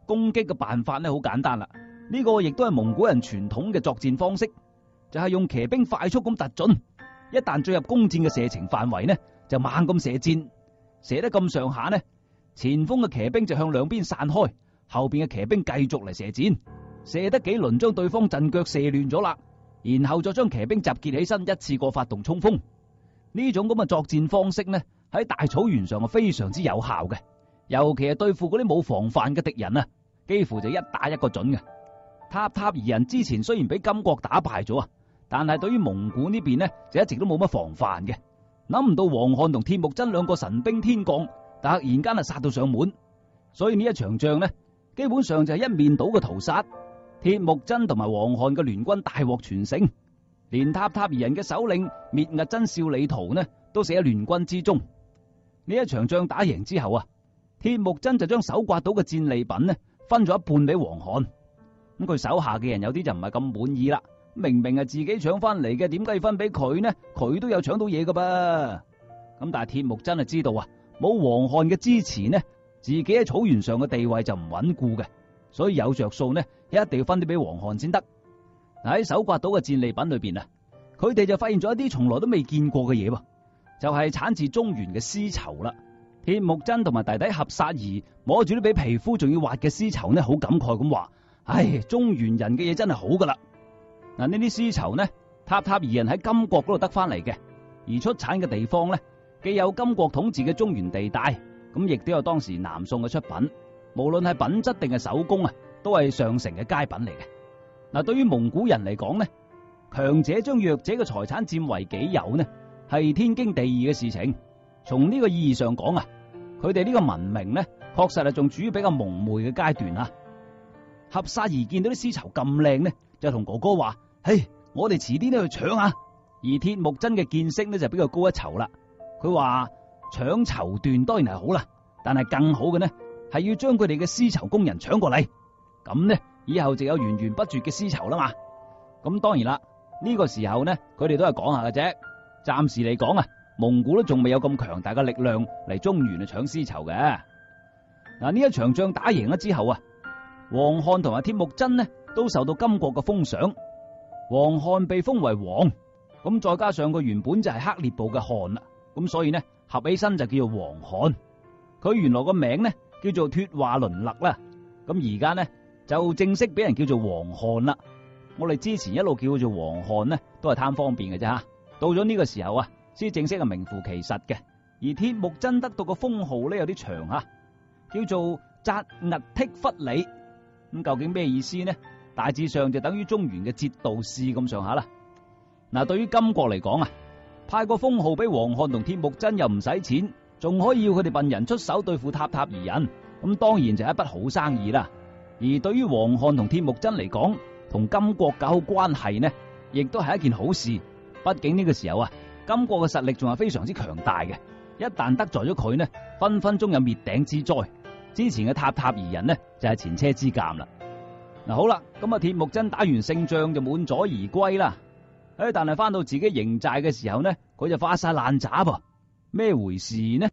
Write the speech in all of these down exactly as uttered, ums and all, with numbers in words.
攻擊嘅辦法咧好簡單啦，呢個亦都係蒙古人傳統嘅作戰方式，就係用騎兵快速咁突進，一旦進入攻戰嘅射程範圍呢，就猛咁射箭，射得咁上下呢，前鋒嘅騎兵就向兩邊散開，後邊嘅騎兵繼續嚟射箭，射得幾輪將對方陣腳射亂咗啦，然後再將騎兵集結起身，一次過發動衝鋒。呢種咁嘅作戰方式呢，喺大草原上係非常之有效嘅，尤其係對付嗰啲冇防範嘅敵人啊，幾乎就一打一個準嘅。塔塔爾人之前雖然俾金國打敗咗啊，但係對於蒙古呢邊呢，就一直都冇乜防範嘅。諗唔到王漢同鐵木真兩個神兵天降，突然間啊殺到上門，所以呢一場仗呢，基本上就係一面倒嘅屠殺。鐵木真同埋王漢嘅聯軍大獲全勝，連塔塔爾人嘅首領滅額真少里圖呢都死喺聯軍之中。呢一場仗打贏之後啊，鐵木真就將搜刮到嘅戰利品呢分咗一半俾王漢。咁佢手下嘅人有啲就唔係咁滿意啦，明明係自己搶翻嚟嘅，點解要分俾佢呢？佢都有搶到嘢噶噃。咁但係鐵木真係知道啊，冇王漢嘅支持呢，自己喺草原上嘅地位就唔穩固嘅，所以有着數呢，一定要分啲俾王漢先得。喺搜刮到嘅戰利品裏邊啊，佢哋就發現咗一啲從來都未見過嘅嘢喎，就係產自中原嘅絲綢啦。鐵木真同埋弟弟合薩兒摸住啲比皮膚仲要滑嘅絲綢呢，好感慨咁話：唉，中原人嘅嘢真係好噶啦。嗱，呢啲絲綢呢，塔塔爾人喺金國嗰度得翻嚟嘅，而出產嘅地方呢，既有金國統治嘅中原地帶，咁亦都有當時南宋嘅出品，無論係品質定係手工啊，都係上乘嘅佳品嚟嘅。嗱，對於蒙古人嚟講呢，強者將弱者嘅財產佔為己有呢，係天經地義嘅事情。從呢個意義上講啊，佢哋呢個文明呢，確實係仲處於比較蒙昧嘅階段啊。合薩兒見到啲絲綢咁靚呢，就同哥哥話：嘿，我哋遲啲都去搶啊！而鐵木真嘅見識呢，就比較高一籌啦。佢話搶綢緞當然係好啦，但係更好嘅呢，係要將佢哋嘅絲綢工人搶過嚟，咁呢，以後就有源源不絕嘅絲綢啦嘛。咁當然啦，呢個時候呢，佢哋都係講下嘅啫。暫時嚟講啊，蒙古都仲未有咁強大嘅力量嚟中原去搶絲綢嘅。嗱，呢一場仗打贏咗之後啊，王漢同埋鐵木真呢都受到金國嘅封賞。王漢被封為王，咁再加上佢原本就係黑列部嘅汗啦，咁所以呢合起身就叫做王漢。佢原來個名呢叫做脫華倫勒啦，咁而家呢就正式俾人叫做王漢啦。我哋之前一路叫佢做王漢呢，都係貪方便嘅啫吓。到咗呢個時候啊，先正式係名副其實嘅。而鐵木真得到個封號呢有啲長吓，叫做扎兀剔忽里。咁究竟咩意思呢？大致上就等於中原嘅節度使咁上下啦。嗱，對於金國嚟講啊，派個封號俾王漢同鐵木真又唔使錢，仲可以要佢哋笨人出手對付塔塔爾人，咁當然就係一筆好生意啦。而對於王漢同鐵木真嚟講，同金國搞好關係呢，亦都係一件好事。畢竟呢個時候啊，金國嘅實力仲係非常之強大嘅，一旦得罪咗佢呢，分分鐘有滅頂之災。之前嘅塔塔爾人呢，就係前車之鑑啦。嗱，好啦，咁啊鐵木真打完勝仗就滿載而歸啦。誒，但係翻到自己營寨嘅時候呢，佢就發晒爛渣噃。咩回事呢？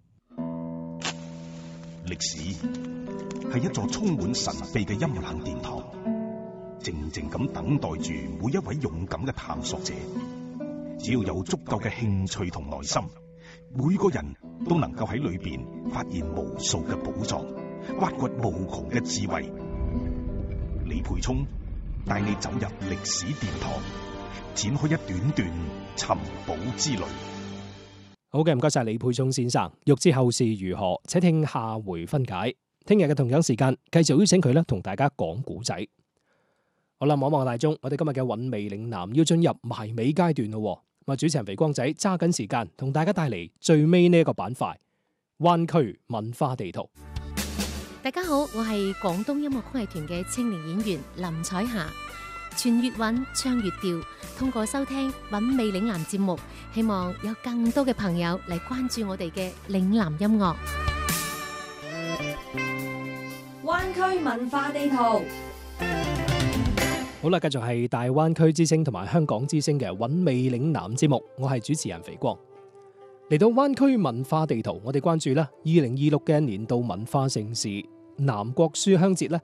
歷史係一座充滿神秘嘅陰冷殿堂，靜靜咁等待住每一位勇敢嘅探索者。只要有足夠嘅興趣同耐心，每個人都能夠喺裏邊發現無數嘅寶藏，挖掘無窮嘅智慧。李培聰帶你走入歷史殿堂，展開一段段尋寶之旅。 好嘅，唔該晒李培聰先生。欲知後事如何，且聽下回分解。聽日嘅同樣時間，繼續邀請佢咧，同大家講古仔。好啦，望望大鐘，我哋今日嘅韻味嶺南要進入埋尾階段咯。咁啊，主持人肥光仔揸緊時間，同大家帶嚟最尾呢一個板塊——灣區文化地圖。 大家好，我係廣東音樂曲藝團嘅青年演員林彩霞。傳粵韻，唱粵調，通過收聽韻味嶺南節目，希望有更多嘅朋友嚟關注我哋嘅嶺南音樂。 灣區文化地圖。 好啦，繼續係大灣區之聲同埋香港之聲嘅韻味嶺南節目，我係主持人肥光。嚟到灣區文化地圖，我哋關注啦，二零二六嘅年度文化盛事南國書香節咧，